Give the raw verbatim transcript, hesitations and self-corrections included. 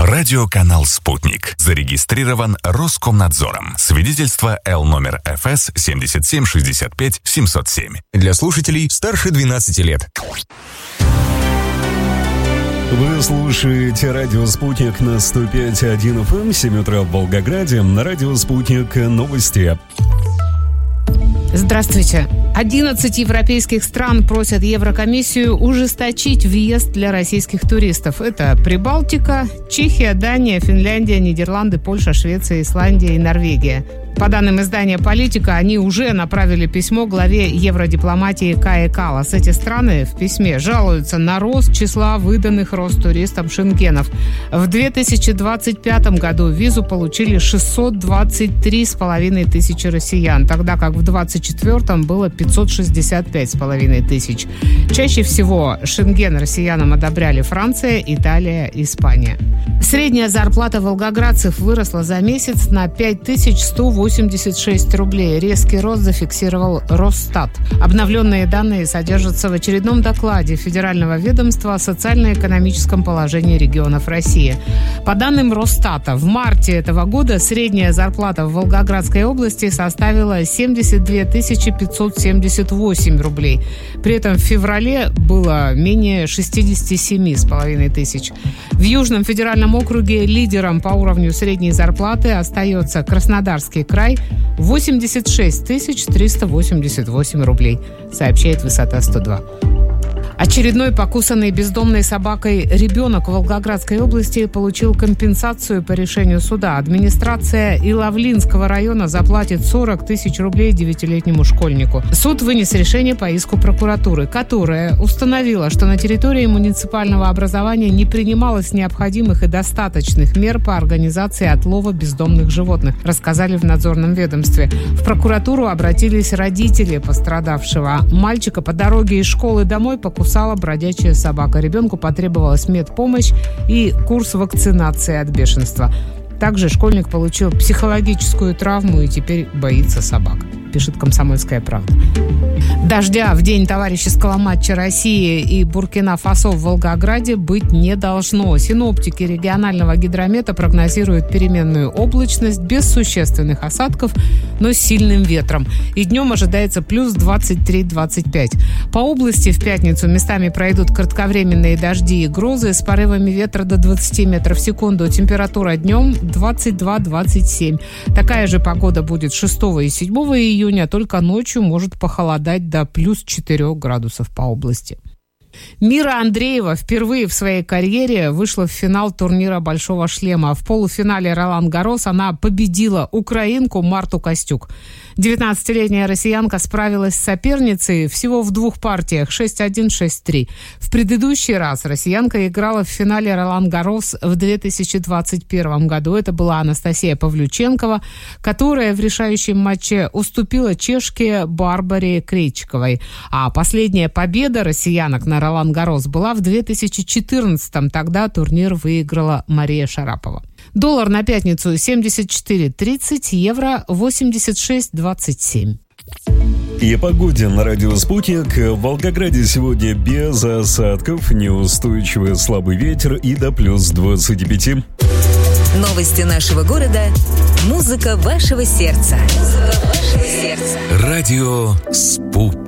Радиоканал «Спутник». Зарегистрирован Роскомнадзором. Свидетельство Л номер эф эс семьдесят семь шестьдесят пять семьсот семь. Для слушателей старше двенадцати лет. Вы слушаете радио «Спутник» на сто пять и один эф эм, семь утра в Волгограде. На радио «Спутник» новости. Здравствуйте. одиннадцать европейских стран просят Еврокомиссию ужесточить въезд для российских туристов. Это Прибалтика, Чехия, Дания, Финляндия, Нидерланды, Польша, Швеция, Исландия и Норвегия. По данным издания «Политика», они уже направили письмо главе евродипломатии Кае Каллас. Эти страны в письме жалуются на рост числа выданных Ростуристам шенгенов. В две тысячи двадцать пятом году визу получили шестьсот двадцать три с половиной тысячи россиян, тогда как в двадцать четвёртом было пятьсот шестьдесят пять с половиной тысяч. Чаще всего шенген россиянам одобряли Франция, Италия, Испания. Средняя зарплата волгоградцев выросла за месяц на пять тысяч сто восемьдесят шесть рублей. Резкий рост зафиксировал Росстат. Обновленные данные содержатся в очередном докладе Федерального ведомства о социально-экономическом положении регионов России. По данным Росстата, в марте этого года средняя зарплата в Волгоградской области составила семьдесят две тысячи пятьсот семьдесят восемь рублей. При этом в феврале было менее шестьдесят семь с половиной тысяч. В Южном федеральном округе лидером по уровню средней зарплаты остается Краснодарский край – восемьдесят шесть тысяч триста восемьдесят восемь рублей, сообщает «Высота сто два». Очередной покусанный бездомной собакой ребенок в Волгоградской области получил компенсацию по решению суда. Администрация Иловлинского района заплатит сорок тысяч рублей девятилетнему школьнику. Суд вынес решение по иску прокуратуры, которая установила, что на территории муниципального образования не принималось необходимых и достаточных мер по организации отлова бездомных животных, рассказали в надзорном ведомстве. В прокуратуру обратились родители пострадавшего. Мальчика по дороге из школы домой покусали кусала бродячая собака. Ребенку потребовалась медпомощь и курс вакцинации от бешенства. Также школьник получил психологическую травму и теперь боится собак, пишет «Комсомольская правда». Дождя в день товарищеского матча России и Буркина-Фасо в Волгограде быть не должно. Синоптики регионального гидромета прогнозируют переменную облачность без существенных осадков, но с сильным ветром. И днем ожидается плюс двадцать три - двадцать пять. По области в пятницу местами пройдут кратковременные дожди и грозы с порывами ветра до двадцати метров в секунду. Температура днем двадцать два - двадцать семь. Такая же погода будет шестого и седьмого июня, только ночью может похолодать до плюс четырёх градусов по области. Мира Андреева впервые в своей карьере вышла в финал турнира «Большого шлема». В полуфинале Ролан Гаррос она победила украинку Марту Костюк. девятнадцатилетняя россиянка справилась с соперницей всего в двух партиях шесть один - шесть три. В предыдущий раз россиянка играла в финале Ролан Гаррос в две тысячи двадцать первом году. Это была Анастасия Павлюченкова, которая в решающем матче уступила чешке Барбаре Крейчиковой. А последняя победа россиянок на Ролан Гаррос была в две тысячи четырнадцатом. Тогда турнир выиграла Мария Шарапова. Доллар на пятницу семьдесят четыре тридцать, евро восемьдесят шесть двадцать семь. И о погоде на радио «Спутник». В Волгограде сегодня без осадков, неустойчивый слабый ветер и до плюс двадцати пяти. Новости нашего города. Музыка вашего сердца. Музыка вашего сердца. Радио «Спутник».